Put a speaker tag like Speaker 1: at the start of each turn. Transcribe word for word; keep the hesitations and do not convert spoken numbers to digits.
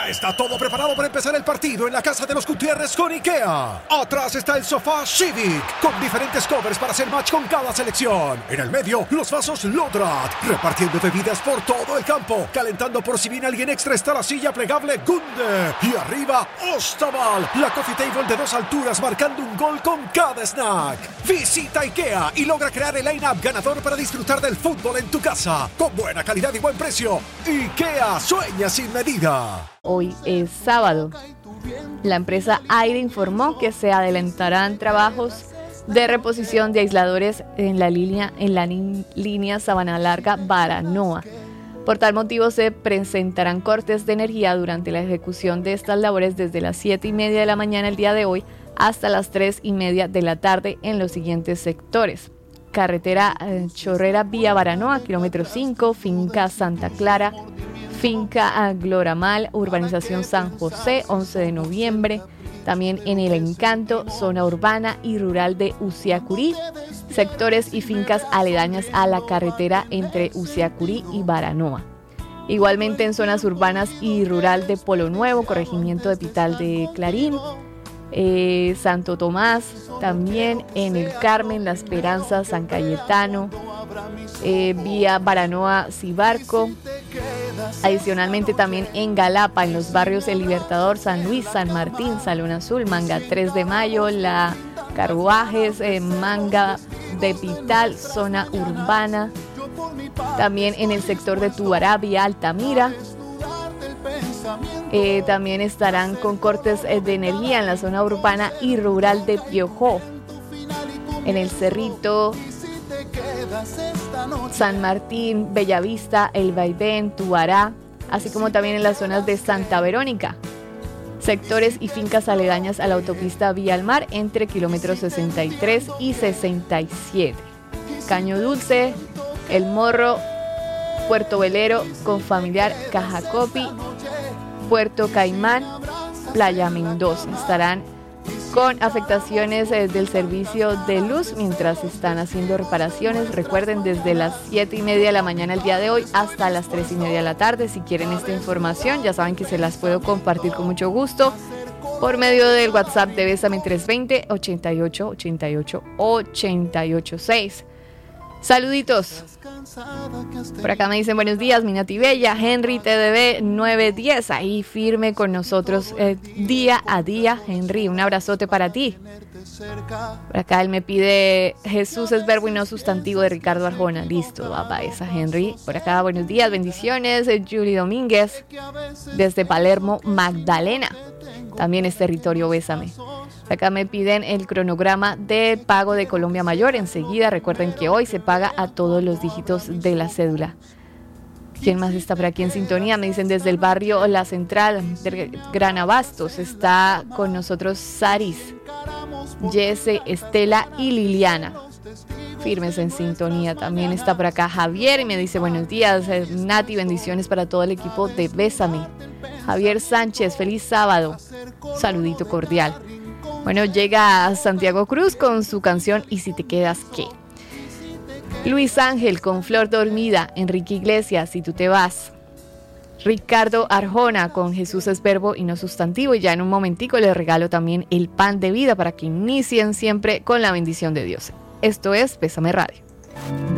Speaker 1: Ya está todo preparado para empezar el partido en la casa de los Gutiérrez con IKEA. Atrás está el sofá Civic, con diferentes covers para hacer match con cada selección. En el medio, los vasos Lodrat, repartiendo bebidas por todo el campo. Calentando por si viene alguien extra está la silla plegable Gunde. Y arriba, Ostaval, la coffee table de dos alturas marcando un gol con cada snack. Visita IKEA y logra crear el line-up ganador para disfrutar del fútbol en tu casa. Con buena calidad y buen precio. IKEA, sueña sin medida.
Speaker 2: Hoy es sábado. La empresa Aire informó que se adelantarán trabajos de reposición de aisladores en la línea, en la ni- línea Sabana Larga Baranoa. Por tal motivo se presentarán cortes de energía durante la ejecución de estas labores desde las siete y media de la mañana el día de hoy hasta las tres y media de la tarde en los siguientes sectores: carretera eh, Chorrera vía Baranoa, kilómetro cinco, finca Santa Clara, finca Gloramal, urbanización San José, once de noviembre, también en El Encanto, zona urbana y rural de Uciacurí, sectores y fincas aledañas a la carretera entre Uciacurí y Baranoa. Igualmente en zonas urbanas y rural de Polo Nuevo, corregimiento de Pital de Clarín, eh, Santo Tomás, también en El Carmen, La Esperanza, San Cayetano, eh, vía Baranoa Cibarco. Adicionalmente también en Galapa, en los barrios El Libertador, San Luis, San Martín, Salón Azul, Manga tres de Mayo, La Carruajes, eh, Manga de Pital, zona urbana. También en el sector de Tubará, vía Altamira. Eh, también estarán con cortes eh, de energía en la zona urbana y rural de Piojó. En el Cerrito, San Martín, Bellavista, El Vaivén, Tubará, así como también en las zonas de Santa Verónica. Sectores y fincas aledañas a la autopista Vía al Mar entre kilómetros sesenta y tres y sesenta y siete. Caño Dulce, El Morro, Puerto Velero, Confamiliar, Cajacopi, Puerto Caimán, Playa Mendoza. Estarán con afectaciones eh, del servicio de luz mientras están haciendo reparaciones. Recuerden, desde las siete y media de la mañana el día de hoy hasta las tres y media de la tarde. Si quieren esta información, ya saben que se las puedo compartir con mucho gusto por medio del WhatsApp de Bésame tres veinte, ochenta y ocho, ochenta y ocho, ochenta y ocho seis. Saluditos. Por acá me dicen buenos días, mi Nati Bella, Henry T D B nueve diez, ahí firme con nosotros eh, día a día. Henry, un abrazote para ti. Por acá él me pide Jesús es verbo y no sustantivo, de Ricardo Arjona. Listo, va para esa, Henry. Por acá, buenos días, bendiciones. eh, Julie Domínguez, desde Palermo, Magdalena. También es territorio Bésame. Acá me piden el cronograma de pago de Colombia Mayor. Enseguida, recuerden que hoy se paga a todos los dígitos de la cédula. ¿Quién más está por aquí en sintonía? Me dicen desde el barrio La Central, de Gran Abastos. Está con nosotros Saris, Jesse, Estela y Liliana. Firmes en sintonía. También está por acá Javier y me dice buenos días, Nati, bendiciones para todo el equipo de Bésame. Javier Sánchez, feliz sábado. Saludito cordial. Bueno, llega Santiago Cruz con su canción ¿Y si te quedas qué? Luis Ángel con Flor Dormida, Enrique Iglesias, Si tú te vas. Ricardo Arjona con Jesús es verbo y no sustantivo. Y ya en un momentico les regalo también el pan de vida para que inicien siempre con la bendición de Dios. Esto es Bésame Radio.